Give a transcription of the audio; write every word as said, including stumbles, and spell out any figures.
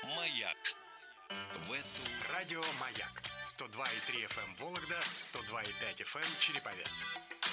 Маяк. В эту... Радио «Маяк». сто два и три эф эм Вологда, сто два и пять эф эм Череповец.